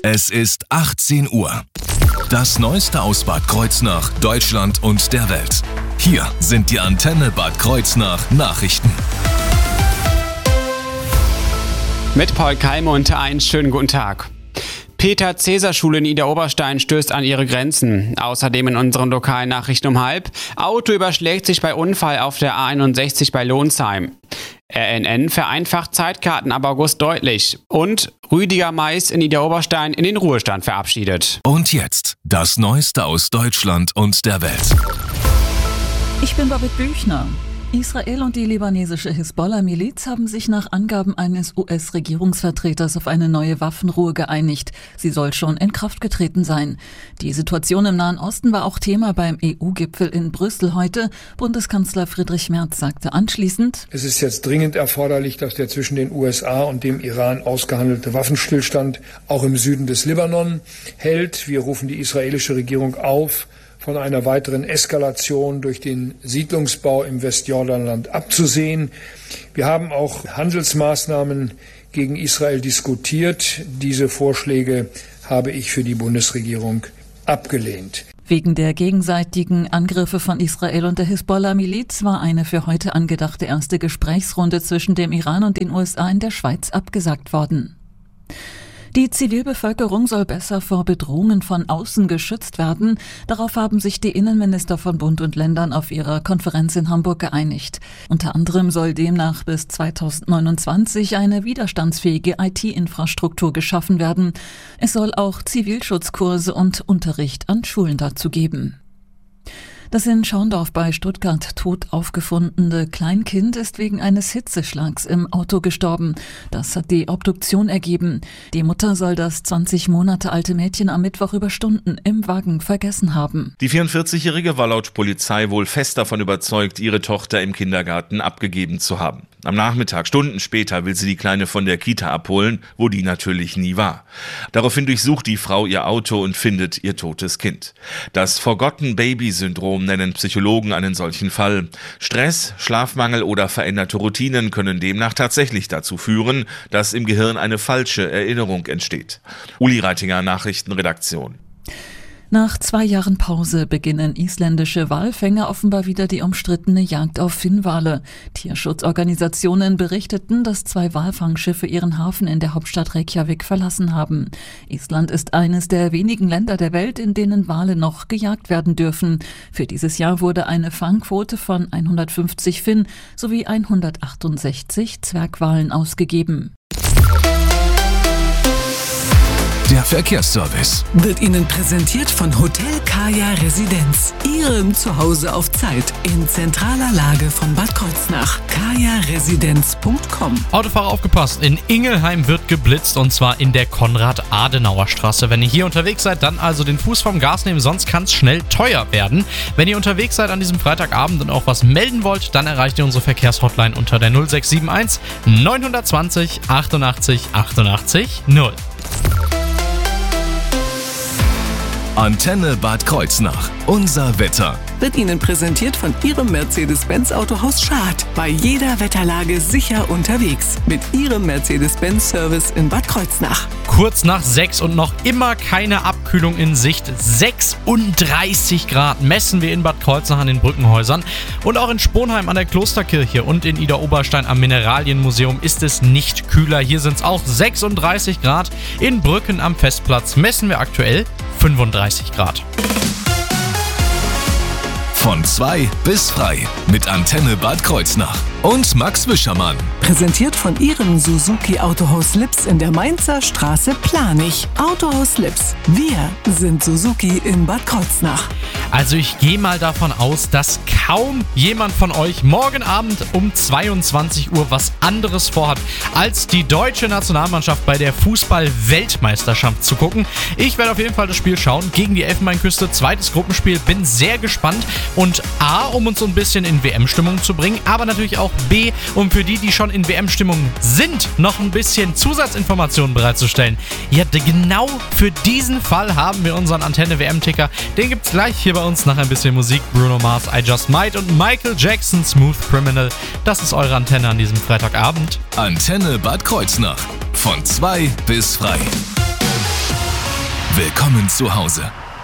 Es ist 18 Uhr. Das Neueste aus Bad Kreuznach, Deutschland und der Welt. Hier sind die Antenne Bad Kreuznach Nachrichten. Mit Paul Kalme und einen schönen guten Tag. Peter-Cäsar-Schule in Idar-Oberstein stößt an ihre Grenzen. Außerdem in unseren lokalen Nachrichten um 12:30. Auto überschlägt sich bei Unfall auf der A61 bei Lohnsheim. RNN vereinfacht Zeitkarten ab August deutlich. Und Rüdiger Mais in Idar-Oberstein in den Ruhestand verabschiedet. Und jetzt das Neueste aus Deutschland und der Welt. Ich bin Babette Büchner. Israel und die libanesische Hisbollah-Miliz haben sich nach Angaben eines US-Regierungsvertreters auf eine neue Waffenruhe geeinigt. Sie soll schon in Kraft getreten sein. Die Situation im Nahen Osten war auch Thema beim EU-Gipfel in Brüssel heute. Bundeskanzler Friedrich Merz sagte anschließend: Es ist jetzt dringend erforderlich, dass der zwischen den USA und dem Iran ausgehandelte Waffenstillstand auch im Süden des Libanon hält. Wir rufen die israelische Regierung auf, von einer weiteren Eskalation durch den Siedlungsbau im Westjordanland abzusehen. Wir haben auch Handelsmaßnahmen gegen Israel diskutiert. Diese Vorschläge habe ich für die Bundesregierung abgelehnt. Wegen der gegenseitigen Angriffe von Israel und der Hisbollah-Miliz war eine für heute angedachte erste Gesprächsrunde zwischen dem Iran und den USA in der Schweiz abgesagt worden. Die Zivilbevölkerung soll besser vor Bedrohungen von außen geschützt werden. Darauf haben sich die Innenminister von Bund und Ländern auf ihrer Konferenz in Hamburg geeinigt. Unter anderem soll demnach bis 2029 eine widerstandsfähige IT-Infrastruktur geschaffen werden. Es soll auch Zivilschutzkurse und Unterricht an Schulen dazu geben. Das in Schorndorf bei Stuttgart tot aufgefundene Kleinkind ist wegen eines Hitzeschlags im Auto gestorben. Das hat die Obduktion ergeben. Die Mutter soll das 20 Monate alte Mädchen am Mittwoch über Stunden im Wagen vergessen haben. Die 44-Jährige war laut Polizei wohl fest davon überzeugt, ihre Tochter im Kindergarten abgegeben zu haben. Am Nachmittag, Stunden später, will sie die Kleine von der Kita abholen, wo die natürlich nie war. Daraufhin durchsucht die Frau ihr Auto und findet ihr totes Kind. Das Forgotten-Baby-Syndrom nennen Psychologen einen solchen Fall. Stress, Schlafmangel oder veränderte Routinen können demnach tatsächlich dazu führen, dass im Gehirn eine falsche Erinnerung entsteht. Uli Reitinger, Nachrichtenredaktion. Nach 2 Jahren Pause beginnen isländische Walfänger offenbar wieder die umstrittene Jagd auf Finnwale. Tierschutzorganisationen berichteten, dass 2 Walfangschiffe ihren Hafen in der Hauptstadt Reykjavik verlassen haben. Island ist eines der wenigen Länder der Welt, in denen Wale noch gejagt werden dürfen. Für dieses Jahr wurde eine Fangquote von 150 Finn sowie 168 Zwergwalen ausgegeben. Der Verkehrsservice wird Ihnen präsentiert von Hotel Kaya Residenz. Ihrem Zuhause auf Zeit in zentraler Lage von Bad Kreuznach. kajaresidenz.com. Autofahrer aufgepasst, in Ingelheim wird geblitzt und zwar in der Konrad-Adenauer-Straße. Wenn ihr hier unterwegs seid, dann also den Fuß vom Gas nehmen, sonst kann es schnell teuer werden. Wenn ihr unterwegs seid an diesem Freitagabend und auch was melden wollt, dann erreicht ihr unsere Verkehrshotline unter der 0671 920 88 88 0. Antenne Bad Kreuznach. Unser Wetter wird Ihnen präsentiert von Ihrem Mercedes-Benz Autohaus Schad. Bei jeder Wetterlage sicher unterwegs. Mit Ihrem Mercedes-Benz-Service in Bad Kreuznach. Kurz nach 6 und noch immer keine Abkühlung in Sicht. 36 Grad messen wir in Bad Kreuznach an den Brückenhäusern. Und auch in Sponheim an der Klosterkirche und in Idar-Oberstein am Mineralienmuseum ist es nicht kühler. Hier sind es auch 36 Grad. In Brücken am Festplatz messen wir aktuell 35 Grad. Von 2 bis frei mit Antenne Bad Kreuznach und Max Wischermann. Präsentiert von Ihrem Suzuki Autohaus Lips in der Mainzer Straße Planich. Autohaus Lips. Wir sind Suzuki in Bad Kreuznach. Also ich gehe mal davon aus, dass kaum jemand von euch morgen Abend um 22 Uhr was anderes vorhat, als die deutsche Nationalmannschaft bei der Fußball-Weltmeisterschaft zu gucken. Ich werde auf jeden Fall das Spiel schauen gegen die Elfenbeinküste. 2. Gruppenspiel. Bin sehr gespannt. Und A, um uns so ein bisschen in WM-Stimmung zu bringen, aber natürlich auch B, um für die schon in WM-Stimmung sind, noch ein bisschen Zusatzinformationen bereitzustellen. Ja, genau für diesen Fall haben wir unseren Antenne-WM-Ticker. Den gibt's gleich hier bei uns nach ein bisschen Musik. Bruno Mars, I Just Might und Michael Jackson, Smooth Criminal. Das ist eure Antenne an diesem Freitagabend. Antenne Bad Kreuznach. Von 2 bis frei. Willkommen zu Hause.